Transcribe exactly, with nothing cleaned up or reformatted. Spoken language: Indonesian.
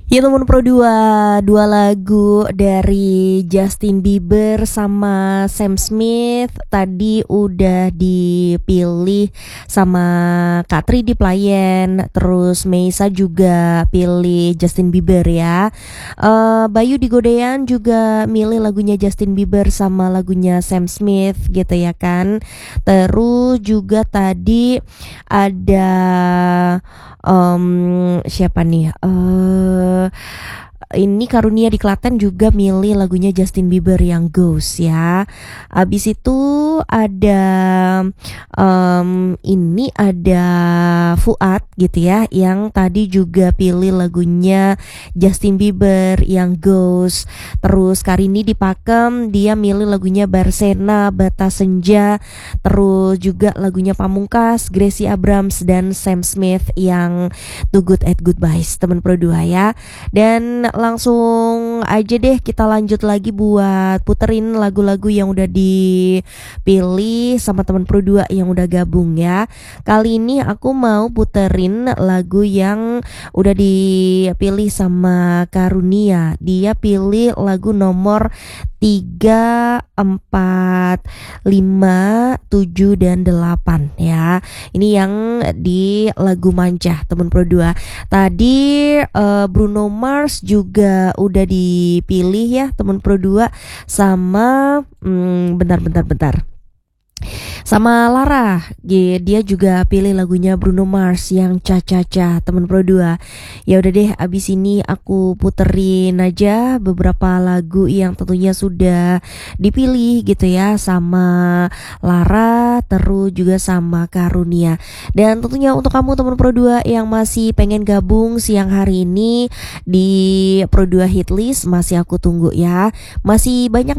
Ya teman Pro dua, dua lagu dari Justin Bieber sama Sam Smith tadi udah dipilih sama Kak Tri di Playen, terus Meisa juga pilih Justin Bieber ya. Uh, Bayu di Godean juga milih lagunya Justin Bieber sama lagunya Sam Smith gitu ya kan. Terus juga tadi ada um, siapa nih? Uh, ini Karunia di Klaten juga milih lagunya Justin Bieber yang Ghost ya. Abis itu ada um, ini ada Fuad gitu ya, yang tadi juga pilih lagunya Justin Bieber yang Ghost. Terus Karini di Pakem dia milih lagunya Barsena Bata Senja. Terus juga lagunya Pamungkas, Gracie Abrams dan Sam Smith yang Too Good at Goodbyes teman Pro dua ya. Dan langsung aja deh kita lanjut lagi buat puterin lagu-lagu yang udah dipilih sama teman Pro dua yang udah gabung ya. Kali ini aku mau puterin lagu yang udah dipilih sama Karunia. Dia pilih lagu nomor tiga, empat, lima, tujuh, dan delapan ya. Ini yang di lagu Mancah teman Pro dua. Tadi uh, Bruno Mars juga udah dipilih ya teman Pro dua sama hmm, bentar bentar bentar sama Lara. Dia juga pilih lagunya Bruno Mars yang Cha-Cha-Cha teman Pro dua. Ya udah deh, abis ini aku puterin aja beberapa lagu yang tentunya sudah dipilih gitu ya sama Lara, terus juga sama Karunia. Dan tentunya untuk kamu teman Pro dua yang masih pengen gabung siang hari ini di Pro dua Hitlist, masih aku tunggu ya. Masih banyak